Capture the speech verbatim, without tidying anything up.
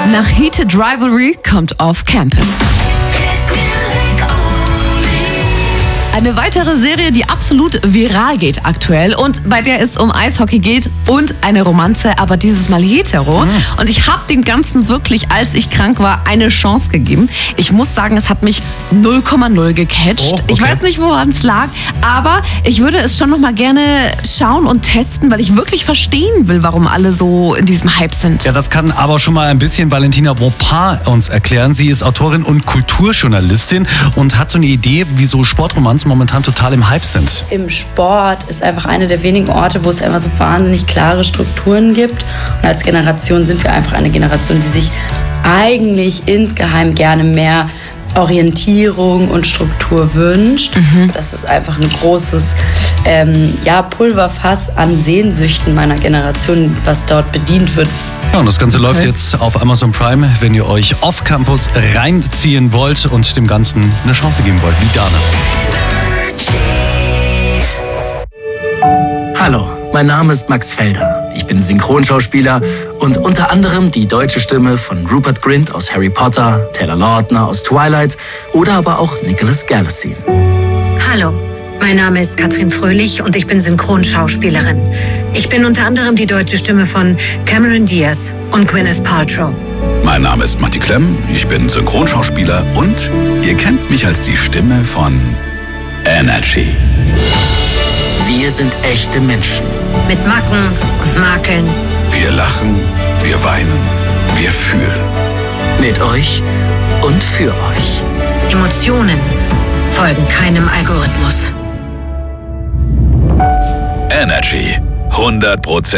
Nach Heated Rivalry kommt Off Campus. Eine weitere Serie, die absolut viral geht aktuell und bei der es um Eishockey geht und eine Romanze, aber dieses Mal hetero. Mhm. Und ich habe dem Ganzen wirklich, als ich krank war, eine Chance gegeben. Ich muss sagen, es hat mich null Komma null gecatcht. Oh, okay. Ich weiß nicht, woran es lag, aber ich würde es schon noch mal gerne schauen und testen, weil ich wirklich verstehen will, warum alle so in diesem Hype sind. Ja, das kann aber schon mal ein bisschen Valentina Bopard uns erklären. Sie ist Autorin und Kulturjournalistin und hat so eine Idee, wieso Sportromanzen momentan total im Hype sind. Im Sport ist einfach einer der wenigen Orte, wo es einfach so wahnsinnig klare Strukturen gibt. Und als Generation sind wir einfach eine Generation, die sich eigentlich insgeheim gerne mehr Orientierung und Struktur wünscht. Mhm. Das ist einfach ein großes ähm, ja, Pulverfass an Sehnsüchten meiner Generation, was dort bedient wird. Ja, und das Ganze okay. läuft jetzt auf Amazon Prime, wenn ihr euch Off-Campus reinziehen wollt und dem Ganzen eine Chance geben wollt, wie Dana. Hallo, mein Name ist Max Felder. Ich bin Synchronschauspieler und unter anderem die deutsche Stimme von Rupert Grint aus Harry Potter, Taylor Lautner aus Twilight oder aber auch Nicholas Galitzine. Hallo, mein Name ist Katrin Fröhlich und ich bin Synchronschauspielerin. Ich bin unter anderem die deutsche Stimme von Cameron Diaz und Gwyneth Paltrow. Mein Name ist Matti Klemm, ich bin Synchronschauspieler und ihr kennt mich als die Stimme von Energy. Wir sind echte Menschen. Mit Macken und Makeln. Wir lachen, wir weinen, wir fühlen. Mit euch und für euch. Emotionen folgen keinem Algorithmus. Energy. hundert Prozent